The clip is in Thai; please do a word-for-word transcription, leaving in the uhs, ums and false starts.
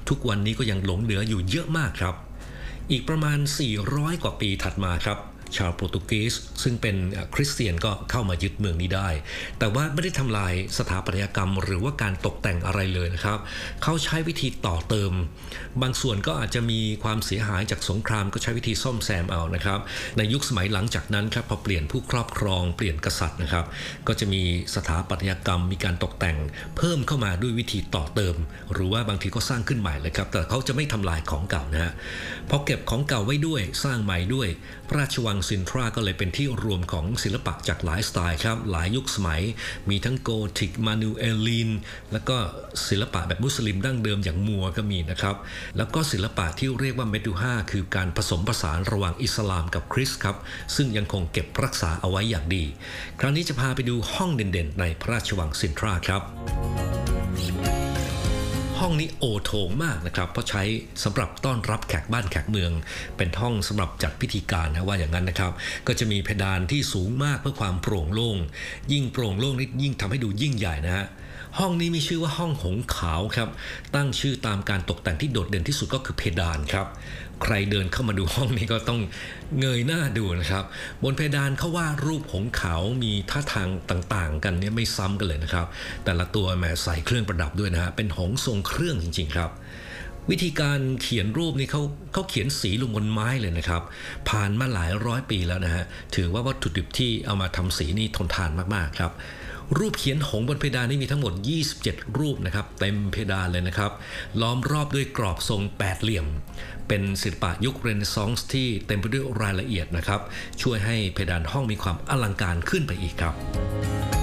ทุกวันนี้ก็ยังหลงเหลืออยู่เยอะมากครับอีกประมาณสี่ร้อยกว่าปีถัดมาครับชาวโปรตุเกสซึ่งเป็นคริสเตียนก็เข้ามายึดเมืองนี้ได้แต่ว่าไม่ได้ทำลายสถาปัตยกรรมหรือว่าการตกแต่งอะไรเลยนะครับเขาใช้วิธีต่อเติมบางส่วนก็อาจจะมีความเสียหายจากสงครามก็ใช้วิธีซ่อมแซมเอานะครับในยุคสมัยหลังจากนั้นครับพอเปลี่ยนผู้ครอบครองเปลี่ยนกษัตริย์นะครับก็จะมีสถาปัตยกรรมมีการตกแต่งเพิ่มเข้ามาด้วยวิธีต่อเติมหรือว่าบางทีก็สร้างขึ้นใหม่เลยครับแต่เขาจะไม่ทำลายของเก่านะฮะพอเก็บของเก่าไว้ด้วยสร้างใหม่ด้วยพระราชวังซินทราก็เลยเป็นที่รวมของศิลปะจากหลายสไตล์ครับหลายยุคสมัยมีทั้งโกธิกมานูเอลีนแล้วก็ศิลปะแบบมุสลิมดั้งเดิมอย่างมัวก็มีนะครับแล้วก็ศิลปะที่เรียกว่าเมดูฮาคือการผสมผสานระหว่างอิสลามกับคริสต์ครับซึ่งยังคงเก็บรักษาเอาไว้อย่างดีคราวนี้จะพาไปดูห้องเด่นๆในพระราชวังซินทราครับห้องนี้โอโถงมากนะครับเพราะใช้สำหรับต้อนรับแขกบ้านแขกเมืองเป็นห้องสำหรับจัดพิธีการนะว่าอย่างนั้นนะครับก็จะมีเพดานที่สูงมากเพื่อความโปร่งโล่งยิ่งโปร่งโล่งนิดยิ่งทำให้ดูยิ่งใหญ่นะฮะห้องนี้มีชื่อว่าห้องหงขาวครับตั้งชื่อตามการตกแต่งที่โดดเด่นที่สุดก็คือเพดานครับใครเดินเข้ามาดูห้องนี้ก็ต้องเงยหน้าดูนะครับบนเพดานเขาว่ารูปหงขาวมีท่าทางต่างๆกันเนี่ยไม่ซ้ำกันเลยนะครับแต่ละตัวแหมใส่เครื่องประดับด้วยนะฮะเป็นหงทรงเครื่องจริงๆครับวิธีการเขียนรูปนี่เขาเขาเขียนสีลงบนไม้เลยนะครับผ่านมาหลายร้อยปีแล้วนะฮะถือว่าวัตถุดิบที่เอามาทำสีนี่ทนทานมากๆครับรูปเขียนหงส์บนเพดานนี่มีทั้งหมดยี่สิบเจ็ดรูปนะครับเต็มเพดานเลยนะครับล้อมรอบด้วยกรอบทรงแปดเหลี่ยมเป็นศิลปะยุคเรเนซองส์ที่เต็มไปด้วยรายละเอียดนะครับช่วยให้เพดานห้องมีความอลังการขึ้นไปอีกครับ